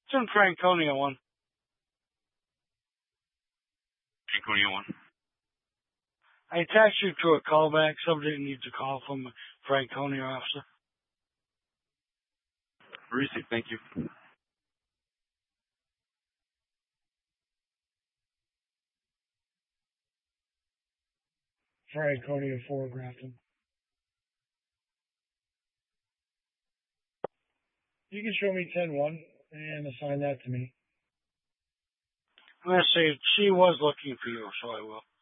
It's in Franconia 1. Franconia 1. I attached you to a callback. Somebody needs a call from a Franconia officer. Received. Thank you. Franconia 4, Grafton. You can show me 10-1 and assign that to me. I'm going to say she was looking for you, so I will.